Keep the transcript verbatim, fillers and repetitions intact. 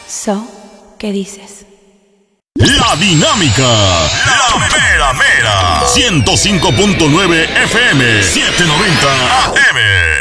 So, ¿qué dices? La Dinámica, la mera mera, ciento cinco punto nueve F M, setecientos noventa A M.